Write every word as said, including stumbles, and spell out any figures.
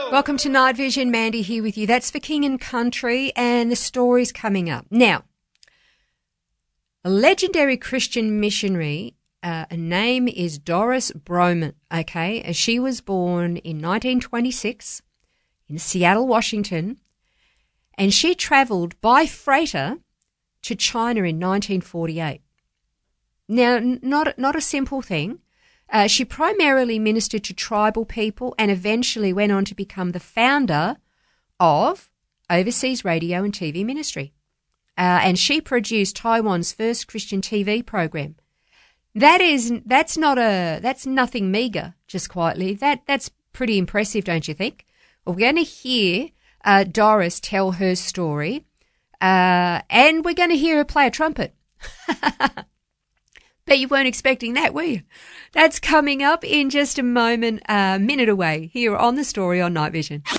Welcome to Night Vision. Mandy here with you. That's for King and Country, and the story's coming up. Now, a legendary Christian missionary, uh, her name is Doris Broman, okay? She was born in nineteen twenty-six in Seattle, Washington, and she travelled by freighter to China in nineteen forty-eight. Now, not, not a simple thing. Uh, she primarily ministered to tribal people and eventually went on to become the founder of Overseas Radio and T V Ministry. Uh, and she produced Taiwan's first Christian T V program. That is, that's not a, that's nothing meagre, just quietly. That, that's pretty impressive, don't you think? Well, we're going to hear uh, Doris tell her story, uh, and we're going to hear her play a trumpet. Bet you weren't expecting that, were you? That's coming up in just a moment, a minute away, here on The Story on Night Vision.